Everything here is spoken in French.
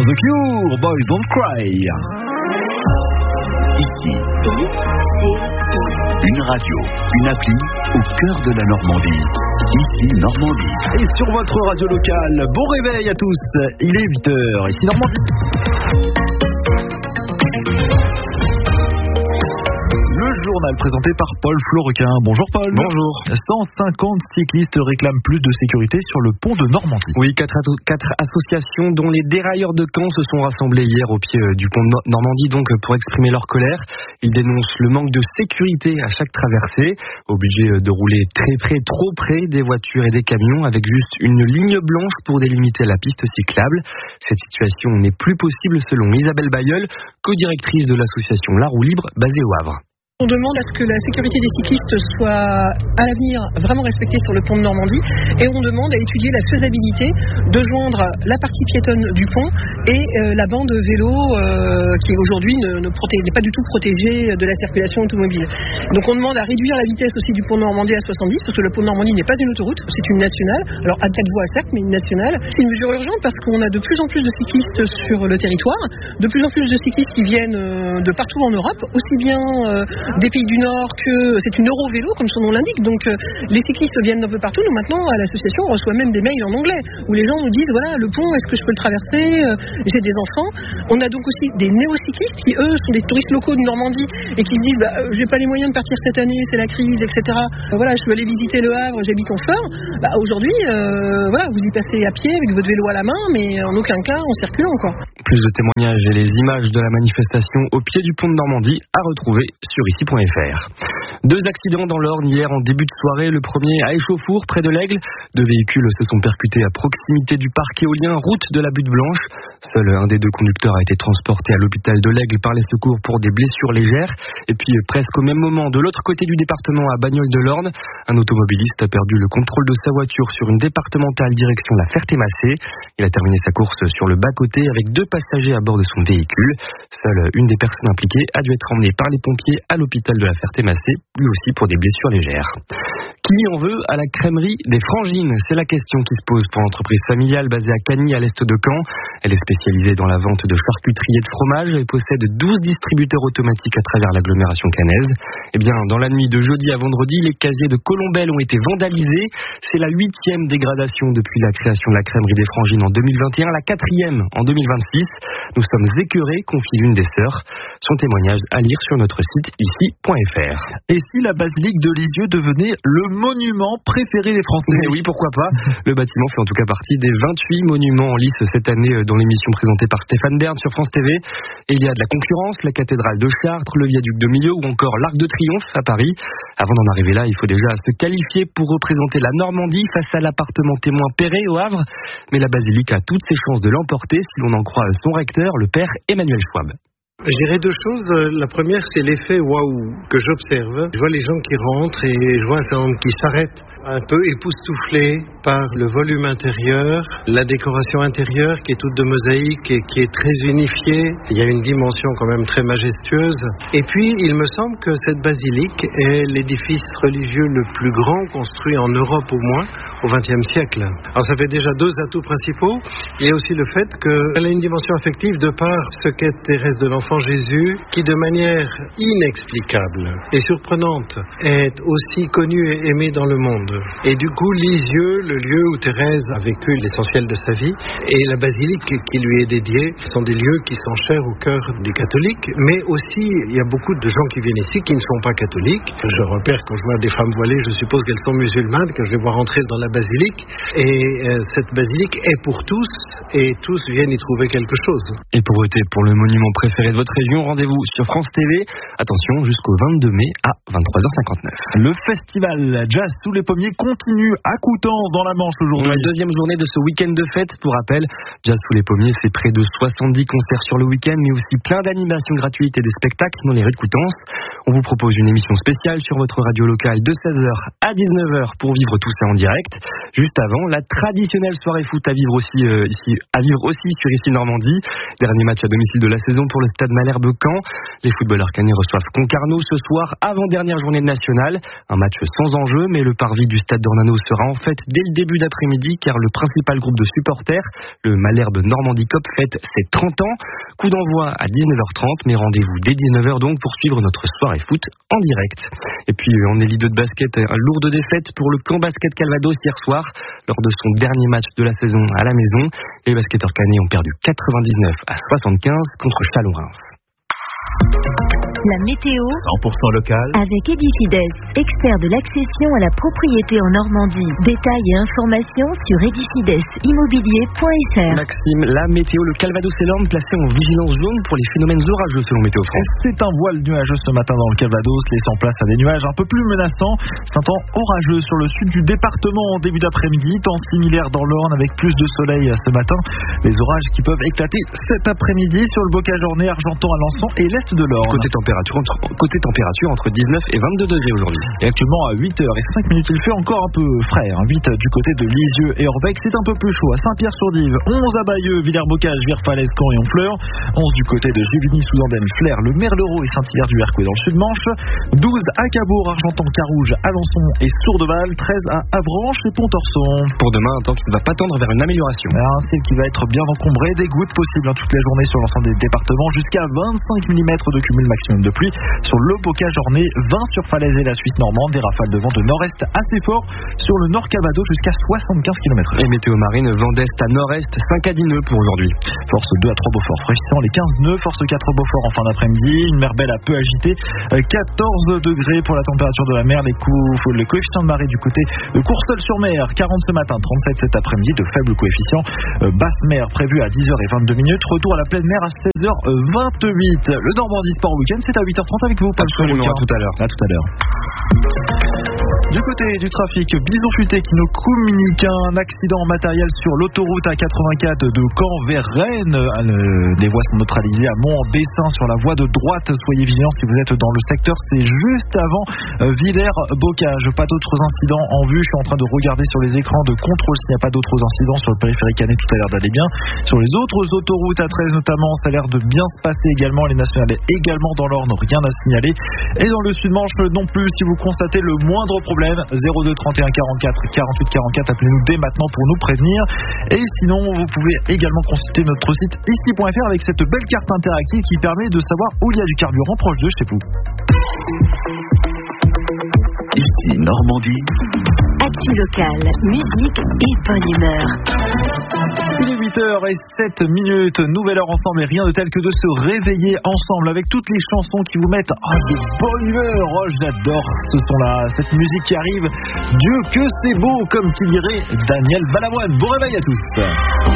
The Cure, Boys Don't Cry. Ici, une radio, une appli au cœur de la Normandie. Ici, Normandie. Et sur votre radio locale, bon réveil à tous. Il est 8h, ici Normandie. Le journal présenté par Paul Florequin. Bonjour Paul. Bonjour. 150 cyclistes réclament plus de sécurité sur le pont de Normandie. Oui, quatre associations dont les dérailleurs de Caen se sont rassemblées hier au pied du pont de Normandie donc pour exprimer leur colère. Ils dénoncent le manque de sécurité à chaque traversée, obligés de rouler trop près des voitures et des camions avec juste une ligne blanche pour délimiter la piste cyclable. Cette situation n'est plus possible selon Isabelle Bayeul, co-directrice de l'association La Roue Libre basée au Havre. On demande à ce que la sécurité des cyclistes soit à l'avenir vraiment respectée sur le pont de Normandie et on demande à étudier la faisabilité de joindre la partie piétonne du pont et la bande vélo qui aujourd'hui n'est pas du tout protégée de la circulation automobile. Donc on demande à réduire la vitesse aussi du pont de Normandie à 70 parce que le pont de Normandie n'est pas une autoroute, c'est une nationale. Alors à 4 voies certes, mais une nationale. C'est une mesure urgente parce qu'on a de plus en plus de cyclistes sur le territoire, de plus en plus de cyclistes qui viennent de partout en Europe, aussi bien des pays du Nord que c'est une Eurovélo comme son nom l'indique, donc les cyclistes viennent d'un peu partout. Nous maintenant à l'association on reçoit même des mails en anglais où les gens nous disent voilà le pont est-ce que je peux le traverser, j'ai des enfants. On a donc aussi des néo-cyclistes qui eux sont des touristes locaux de Normandie et qui se disent j'ai pas les moyens de partir cette année, c'est la crise, etc. Voilà, je veux aller visiter le Havre, j'habite en Feur. Aujourd'hui voilà, vous y passez à pied avec votre vélo à la main mais en aucun cas en circulant quoi. Plus de témoignages et les images de la manifestation au pied du pont de Normandie à retrouver sur ici.fr. 2 accidents dans l'Orne hier en début de soirée. Le premier à Échauffour, près de l'Aigle. 2 véhicules se sont percutés à proximité du parc éolien, route de la Butte Blanche. Seul un des 2 conducteurs a été transporté à l'hôpital de l'Aigle par les secours pour des blessures légères. Et puis presque au même moment, de l'autre côté du département à Bagnols-de-l'Orne, un automobiliste a perdu le contrôle de sa voiture sur une départementale direction la Ferté-Massé. Il a terminé sa course sur le bas-côté avec 2 passagers à bord de son véhicule. Seule une des personnes impliquées a dû être emmenée par les pompiers à l'hôpital de la Ferté-Massé, lui aussi pour des blessures légères. Qui en veut à la crèmerie des Frangines? C'est la question qui se pose pour l'entreprise familiale basée à Cagny, à l'est de Caen. Elle est spécialisée dans la vente de charcuterie et de fromage et possède 12 distributeurs automatiques à travers l'agglomération cannaise. Eh bien, dans la nuit de jeudi à vendredi, les casiers de Colombelle ont été vandalisés. C'est la 8e dégradation depuis la création de la crèmerie des Frangines en 2021, la 4e en 2026. Nous sommes écœurés, confie l'une des sœurs. Son témoignage à lire sur notre site ici.fr. Et si la basilique de Lisieux devenait le monument préféré des Français? Mais oui, pourquoi pas. Le bâtiment fait en tout cas partie des 28 monuments en lice cette année dans l'émission présentée par Stéphane Bern sur France TV. Et il y a de la concurrence, la cathédrale de Chartres, le viaduc de Millau ou encore l'Arc de Triomphe à Paris. Avant d'en arriver là, il faut déjà se qualifier pour représenter la Normandie face à l'appartement témoin Perret au Havre. Mais la basilique a toutes ses chances de l'emporter si l'on en croit son recteur, le père Emmanuel Schwab. Je dirais 2 choses. La première, c'est l'effet waouh que j'observe. Je vois les gens qui rentrent et je vois un certain nombre qui s'arrêtent, un peu époustouflés par le volume intérieur, la décoration intérieure qui est toute de mosaïque et qui est très unifiée. Il y a une dimension quand même très majestueuse. Et puis, il me semble que cette basilique est l'édifice religieux le plus grand construit en Europe au moins au XXe siècle. Alors ça fait déjà 2 atouts principaux. Il y a aussi le fait qu'elle a une dimension affective de par ce qu'est Thérèse de l'Enfant Jésus, qui de manière inexplicable et surprenante est aussi connue et aimée dans le monde. Et du coup, Lisieux, le lieu où Thérèse a vécu l'essentiel de sa vie, et la basilique qui lui est dédiée, sont des lieux qui sont chers au cœur des catholiques, mais aussi il y a beaucoup de gens qui viennent ici qui ne sont pas catholiques. Je repère quand je vois des femmes voilées, je suppose qu'elles sont musulmanes, que je les vois rentrer dans la basilique, et cette basilique est pour tous, et tous viennent y trouver quelque chose. Et pour voter pour le monument préféré de votre région, rendez-vous sur France TV. Attention, jusqu'au 22 mai à 23h59. Le festival Jazz sous les pommiers continue à Coutances dans la Manche aujourd'hui. La 2e journée de ce week-end de fête. Pour rappel, Jazz sous les pommiers, c'est près de 70 concerts sur le week-end, mais aussi plein d'animations gratuites et des spectacles dans les rues de Coutances. On vous propose une émission spéciale sur votre radio locale de 16h à 19h pour vivre tout ça en direct. Juste avant, la traditionnelle soirée foot à vivre aussi sur ici Normandie. Dernier match à domicile de la saison pour le Stade Malherbe Caen. Les footballeurs cannais reçoivent Concarneau ce soir, avant-dernière journée de nationale. Un match sans enjeu, mais le parvis billetterie du stade d'Ornano sera en fait dès le début d'après-midi car le principal groupe de supporters, le Malherbe Normandie Cop, fête ses 30 ans. Coup d'envoi à 19h30, mais rendez-vous dès 19h donc pour suivre notre soirée foot en direct. Et puis en Élite 2 de basket, une lourde défaite pour le Camp Basket Calvados hier soir lors de son dernier match de la saison à la maison. Les basketteurs canets ont perdu 99 à 75 contre Chalon-Reims. La météo 100% local avec Edifides, expert de l'accession à la propriété en Normandie. Détails et informations sur edifidesimmobilier.fr. Maxime, la météo, le Calvados et l'Orne placés en vigilance jaune pour les phénomènes orageux selon Météo France. C'est un voile nuageux ce matin dans le Calvados, laissant place à des nuages un peu plus menaçants. C'est un temps orageux sur le sud du département en début d'après-midi, temps similaire dans l'Orne avec plus de soleil ce matin. Les orages qui peuvent éclater cet après-midi sur le Bocage-Ornay, Argentan, Alençon et l'est de l'Orne. Côté température entre 19 et 22 degrés aujourd'hui. Et actuellement à 8h05, il fait encore un peu frais. 8 du côté de Lisieux et Orbec, c'est un peu plus chaud. À Saint-Pierre-sur-Dive, 11 à Bayeux, Villers-Bocage, Virfalaise, Caen et Honfleur. 11 du côté de Juvigny, Soudandaine, Flers, le Merlereau et Saint-Hilaire-du-Hercouët dans le Sud-Manche. 12 à Cabourg, Argentan, Carouge, Alençon et Sourdeval. 13 à Avranches et Pontorson. Pour demain, un temps qui ne va pas tendre vers une amélioration. Un ciel qui va être bien encombré, des gouttes possibles toute la journée sur l'ensemble des départements, jusqu'à 25 mm de cumul maximum de pluie. Sur le Bocage-Ornay, 20 sur Falaise et la Suisse normande, des rafales de vent de nord-est assez fort sur le nord Calvados jusqu'à 75 km/h. Et météo marine, vent d'est à nord-est, 5 à 10 nœuds pour aujourd'hui. Force 2 à 3 Beaufort, fraîchissant les 15 nœuds, force 4 Beaufort en fin d'après-midi, une mer belle un peu agitée, 14 degrés pour la température de la mer, les coefficients de marée du côté de Courseulles-sur-Mer, 40 ce matin, 37 cet après-midi, de faibles coefficients, basse mer prévue à 10h22, retour à la pleine mer à 16h28. Le Normandie Sport Week-end, c'est à 8h30 avec vous. Absolument, à tout à l'heure. À tout à l'heure. Du côté du trafic, Bison Futé qui nous communique un accident matériel sur l'autoroute A84 de Caen vers Rennes. Les voies sont neutralisées à Mont-en-Bessin sur la voie de droite. Soyez vigilants si vous êtes dans le secteur. C'est juste avant Villers-Bocage. Pas d'autres incidents en vue. Je suis en train de regarder sur les écrans de contrôle s'il n'y a pas d'autres incidents sur le périphérique Canet. Tout a l'air d'aller bien. Sur les autres autoroutes A13 notamment, ça a l'air de bien se passer également. Les nationales également dans l'Orne, rien à signaler. Et dans le Sud-Manche non plus, si vous constatez le moindre problème, 02 31 44 48 44, appelez-nous dès maintenant pour nous prévenir. Et sinon, vous pouvez également consulter notre site ici.fr avec cette belle carte interactive qui permet de savoir où il y a du carburant proche de chez vous. Ici Normandie. Actu locale, musique et bonne humeur. Il est 8h07, nouvelle heure ensemble et rien de tel que de se réveiller ensemble avec toutes les chansons qui vous mettent de bonne humeur. J'adore ce son-là, cette musique qui arrive. Dieu que c'est beau, comme qui dirait Daniel Balavoine. Bon réveil à tous.